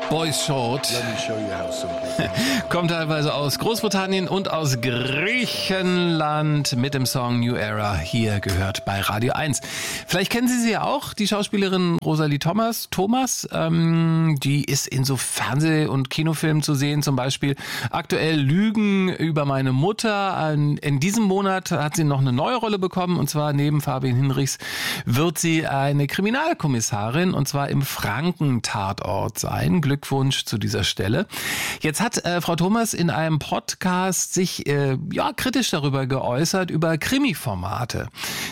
Boys Short. Kommt teilweise aus Großbritannien und aus Griechenland mit dem Song New Era. Hier gehört bei Radio 1. Vielleicht kennen Sie ja auch, die Schauspielerin Rosalie Thomas. Die ist in so Fernseh- und Kinofilmen zu sehen, zum Beispiel aktuell Lügen über meine Mutter. In diesem Monat hat sie noch eine neue Rolle bekommen, und zwar neben Fabian Hinrichs wird sie eine Kriminalkommissarin, und zwar im Franken-Tatort sein. Glückwunsch zu dieser Stelle. Jetzt hat Frau Thomas in einem Podcast sich kritisch darüber geäußert, über Krimi-Formate.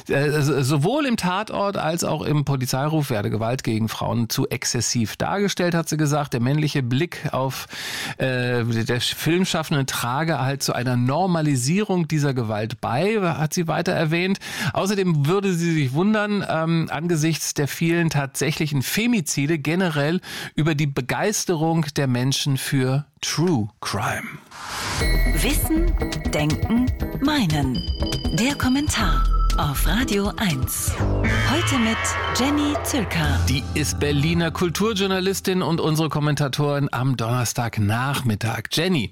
Sowohl im Tatort als auch im Polizeiruf werde Gewalt gegen Frauen zu exzessiv dargestellt, hat sie gesagt. Der männliche Blick auf der Filmschaffenden trage halt zu einer Normalisierung dieser Gewalt bei, hat sie weiter erwähnt. Außerdem würde sie sich wundern, angesichts der vielen tatsächlichen Femizide generell über die Begeisterung der Menschen für True Crime. Wissen, Denken, Meinen. Der Kommentar auf Radio 1. Heute mit Jenny Zülker. Die ist Berliner Kulturjournalistin und unsere Kommentatorin am Donnerstagnachmittag. Jenny,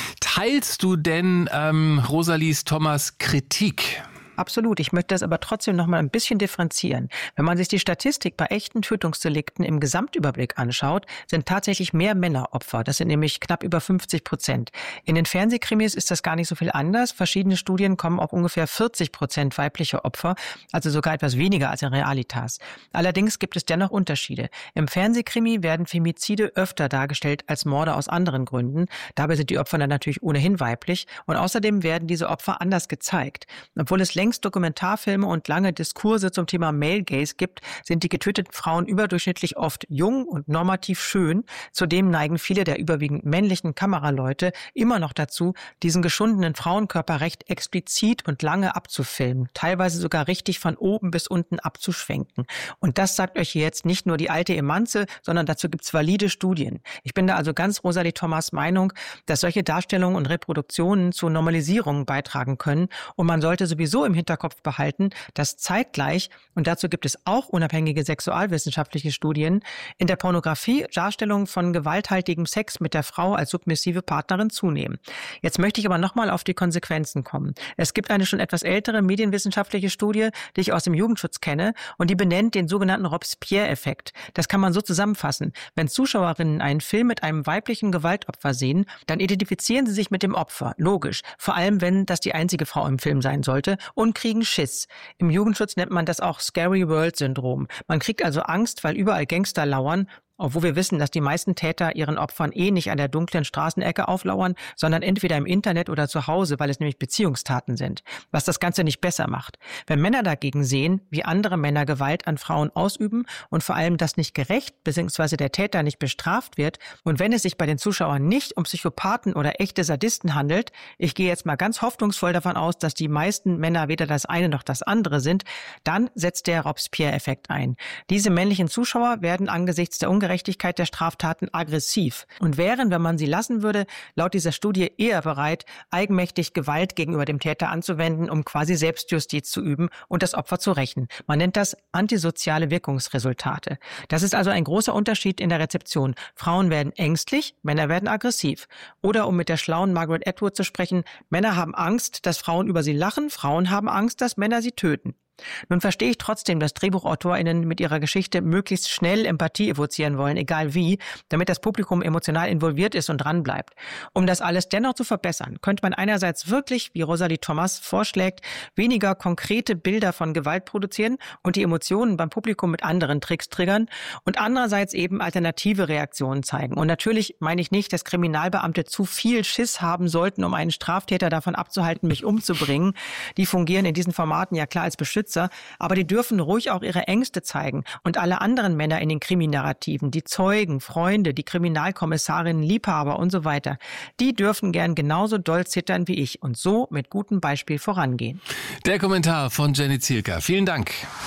teilst du denn Rosalie Thomas' Kritik? Absolut. Ich möchte das aber trotzdem noch mal ein bisschen differenzieren. Wenn man sich die Statistik bei echten Tötungsdelikten im Gesamtüberblick anschaut, sind tatsächlich mehr Männer Opfer. Das sind nämlich knapp über 50%. In den Fernsehkrimis ist das gar nicht so viel anders. Verschiedene Studien kommen auf ungefähr 40% weibliche Opfer, also sogar etwas weniger als in Realitas. Allerdings gibt es dennoch Unterschiede. Im Fernsehkrimi werden Femizide öfter dargestellt als Morde aus anderen Gründen. Dabei sind die Opfer dann natürlich ohnehin weiblich. Und außerdem werden diese Opfer anders gezeigt. Obwohl es längst Dokumentarfilme und lange Diskurse zum Thema Male Gaze gibt, sind die getöteten Frauen überdurchschnittlich oft jung und normativ schön. Zudem neigen viele der überwiegend männlichen Kameraleute immer noch dazu, diesen geschundenen Frauenkörper recht explizit und lange abzufilmen, teilweise sogar richtig von oben bis unten abzuschwenken. Und das sagt euch hier jetzt nicht nur die alte Emanze, sondern dazu gibt's valide Studien. Ich bin da also ganz Rosalie Thomas' Meinung, dass solche Darstellungen und Reproduktionen zur Normalisierung beitragen können, und man sollte sowieso im Hinterkopf behalten, dass zeitgleich, und dazu gibt es auch unabhängige sexualwissenschaftliche Studien, in der Pornografie Darstellungen von gewalthaltigem Sex mit der Frau als submissive Partnerin zunehmen. Jetzt möchte ich aber nochmal auf die Konsequenzen kommen. Es gibt eine schon etwas ältere medienwissenschaftliche Studie, die ich aus dem Jugendschutz kenne, und die benennt den sogenannten Robespierre-Effekt. Das kann man so zusammenfassen. Wenn Zuschauerinnen einen Film mit einem weiblichen Gewaltopfer sehen, dann identifizieren sie sich mit dem Opfer. Logisch. Vor allem, wenn das die einzige Frau im Film sein sollte, und kriegen Schiss. Im Jugendschutz nennt man das auch Scary World Syndrom. Man kriegt also Angst, weil überall Gangster lauern, obwohl wir wissen, dass die meisten Täter ihren Opfern nicht an der dunklen Straßenecke auflauern, sondern entweder im Internet oder zu Hause, weil es nämlich Beziehungstaten sind, was das Ganze nicht besser macht. Wenn Männer dagegen sehen, wie andere Männer Gewalt an Frauen ausüben und vor allem das nicht gerecht bzw. der Täter nicht bestraft wird, und wenn es sich bei den Zuschauern nicht um Psychopathen oder echte Sadisten handelt, ich gehe jetzt mal ganz hoffnungsvoll davon aus, dass die meisten Männer weder das eine noch das andere sind, dann setzt der Robespierre-Effekt ein. Diese männlichen Zuschauer werden angesichts der Ungerechtigkeit der Straftaten aggressiv und wären, wenn man sie lassen würde, laut dieser Studie eher bereit, eigenmächtig Gewalt gegenüber dem Täter anzuwenden, um quasi Selbstjustiz zu üben und das Opfer zu rächen. Man nennt das antisoziale Wirkungsresultate. Das ist also ein großer Unterschied in der Rezeption. Frauen werden ängstlich, Männer werden aggressiv. Oder um mit der schlauen Margaret Atwood zu sprechen, Männer haben Angst, dass Frauen über sie lachen, Frauen haben Angst, dass Männer sie töten. Nun verstehe ich trotzdem, dass DrehbuchautorInnen mit ihrer Geschichte möglichst schnell Empathie evozieren wollen, egal wie, damit das Publikum emotional involviert ist und dranbleibt. Um das alles dennoch zu verbessern, könnte man einerseits wirklich, wie Rosalie Thomas vorschlägt, weniger konkrete Bilder von Gewalt produzieren und die Emotionen beim Publikum mit anderen Tricks triggern und andererseits eben alternative Reaktionen zeigen. Und natürlich meine ich nicht, dass Kriminalbeamte zu viel Schiss haben sollten, um einen Straftäter davon abzuhalten, mich umzubringen. Die fungieren in diesen Formaten ja klar als Beschützer, aber die dürfen ruhig auch ihre Ängste zeigen. Und alle anderen Männer in den Kriminarrativen, die Zeugen, Freunde, die Kriminalkommissarinnen, Liebhaber und so weiter, die dürfen gern genauso doll zittern wie ich und so mit gutem Beispiel vorangehen. Der Kommentar von Jenny Zülker. Vielen Dank.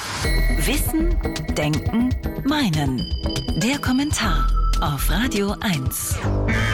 Wissen, Denken, Meinen. Der Kommentar auf Radio 1.